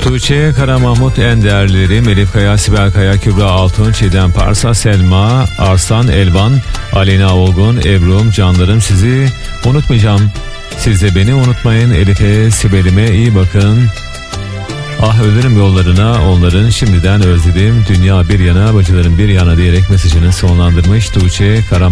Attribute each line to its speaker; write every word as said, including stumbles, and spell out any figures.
Speaker 1: Tuğçe, Kara Mahmut, en değerlilerim, Elif Kaya, Sibel Kaya, Kübra Altun, Çiğdem Parsa, Selma, Arslan, Elvan, Aleyna Olgun, Ebru'm, canlarım, sizi unutmayacağım. Siz de beni unutmayın. Elif'e, Sibel'ime iyi bakın. Ah ölürüm yollarına onların, şimdiden özledim. Dünya bir yana, bacılarım bir yana diyerek mesajını sonlandırmış Tuğçe Kara